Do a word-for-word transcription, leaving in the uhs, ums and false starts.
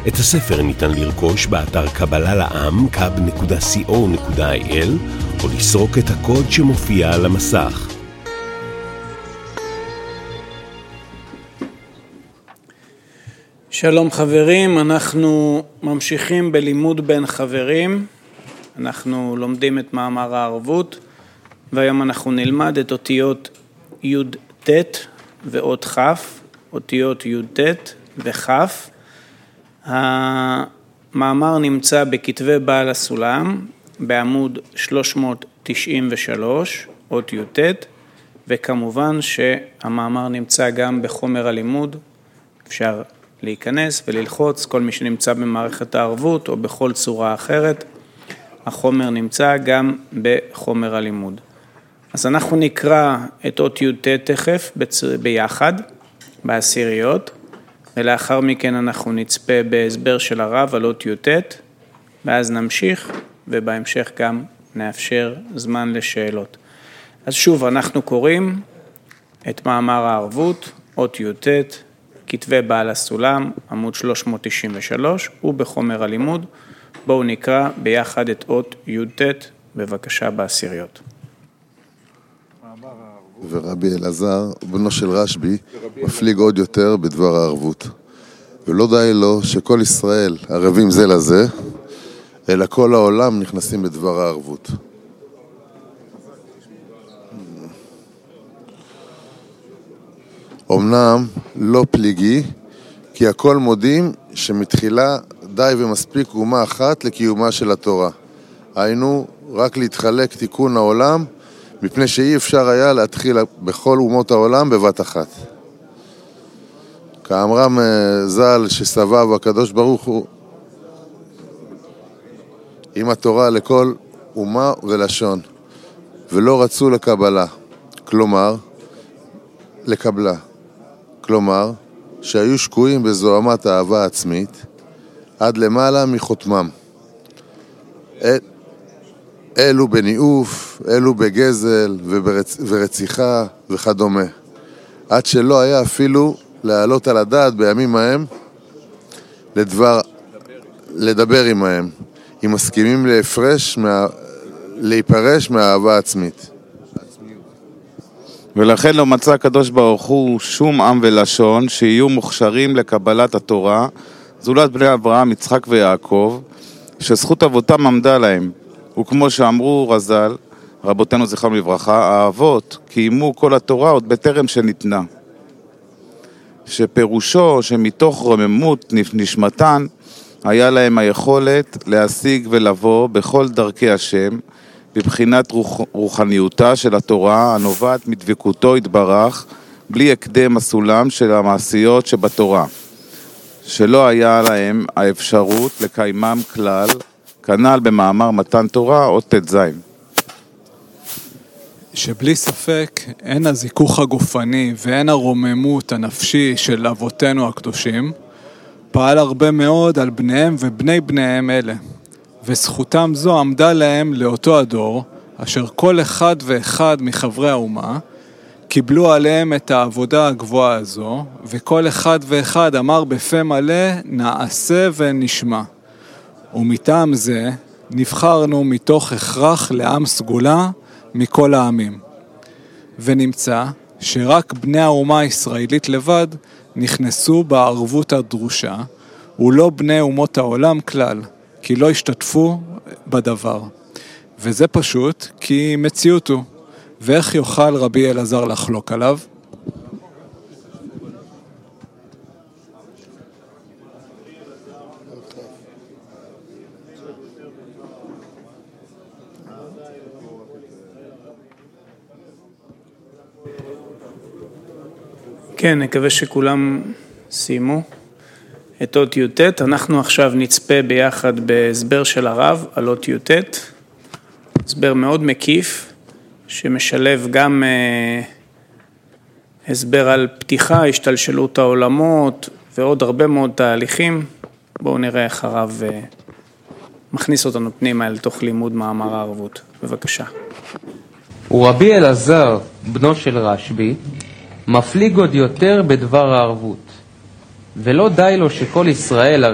את הספר ניתן לרכוש באתר קבלה לעם קאב נקודה סי או נקודה איי אל או לסרוק את הקוד שמופיע על המסך. שלום חברים, אנחנו ממשיכים בלימוד בין חברים. אנחנו לומדים את מאמר הערבות, והיום אנחנו נלמד את אותיות י' ט' ואות כ', אותיות י' ט' וכ'. המאמר נמצא בכתבי בעל הסולם, בעמוד שלוש מאות תשעים ושלוש, אות י' ט', וכמובן שהמאמר נמצא גם בחומר הלימוד. אפשר להיכנס וללחוץ, כל מי שנמצא במערכת הערבות או בכל צורה אחרת, החומר נמצא גם בחומר הלימוד. אז אנחנו נקרא את אות י' ט' תכף ביחד, בעשיריות, ולאחר מכן אנחנו נצפה בהסבר של הרב על אות י' ט', ואז נמשיך, ובהמשך גם נאפשר זמן לשאלות. אז שוב, אנחנו קוראים את מאמר הערבות, אות י' ט', כתבי בעל הסולם, עמוד שלוש מאות תשעים ושלוש, ובחומר הלימוד. בואו נקרא ביחד את אות י' ט', בבקשה בעשיריות. ורבי אלעזר, בנו של רשב"י, מפליג עוד יותר בדבר הערבות. ולא די לו שכל ישראל ערבים זה לזה, אלא כל העולם נכנסים בדבר הערבות. אמנם לא פליגי, כי הכל מודים שמתחילה די ומספיק אומה אחת לקיומה של התורה. היינו רק להתחלק תיקון העולם, מפני שאי אפשר היה להתחיל בכל אומות העולם בבת אחת. כאמרם ז"ל שסבב הקדוש ברוך הוא עם התורה לכל אומה ולשון, ולא רצו לקבלה, כלומר, לקבלה. כלומר, שהיו שקועים בזוהמת האהבה העצמית, עד למעלה מחותמם. אל, אלו בניאוף, אלו בגזל וברצ, ורציחה וכדומה. עד שלא היה אפילו להעלות על הדעת בימים ההם, לדבר, לדבר עמהם, אם מסכימים להפרש, מה, להיפרש מהאהבה העצמית. ולכן לא מצא הקדוש ברוך הוא שום עם ולשון שיהיו מוכשרים לקבלת התורה, זולת בני אברהם, יצחק ויעקב, שזכות אבותם עמדה להם. וכמו שאמרו רז"ל, רבותינו זכרם לברכה, האבות קיימו כל התורה עוד בטרם שניתנה. שפירושו שמתוך רוממות נשמתן, היה להם היכולת להשיג ולבוא בכל דרכי השם, בבחינת רוח, רוחניותה של התורה הנובעת מדבקותו יתברך, בלי הקדם הסולם של המעשיות שבתורה, שלא היה להם האפשרות לקיימם כלל, כנ"ל במאמר מתן תורה או ט"ז. שבלי ספק אין הזיכוך הגופני ואין הרוממות הנפשי של אבותינו הקדושים, פעל הרבה מאוד על בניהם ובני בניהם אלה. וזכותם זו עמדה להם לאותו הדור, אשר כל אחד ואחד מחברי האומה קיבלו עליהם את העבודה הגבוהה הזו, וכל אחד ואחד אמר בפה מלא, נעשה ונשמע. ומטעם זה נבחרנו מתוך הכרח לעם סגולה מכל העמים. ונמצא שרק בני האומה הישראלית לבד נכנסו בערבות הדרושה, ולא בני אומות העולם כלל. כי לא השתתפו בדבר. וזה פשוט כי מציאות הוא. ואיך יוכל רבי אלעזר לחלוק עליו? כן, נקווה שכולם סיימו את אות י' ט'. אנחנו עכשיו נצפה ביחד בהסבר של הרב על אות י' ט', הסבר מאוד מקיף שמשלב גם אה, הסבר על פתיחה, השתלשלות העולמות ועוד הרבה מאוד תהליכים. בואו נראה איך הרב אה, מכניס אותנו פנימה אל תוך לימוד מאמר הערבות. בבקשה. ורבי אלעזר, בנו של רשב"י, מפליג עוד יותר בדבר הערבות. ולא די לו שכל ישראל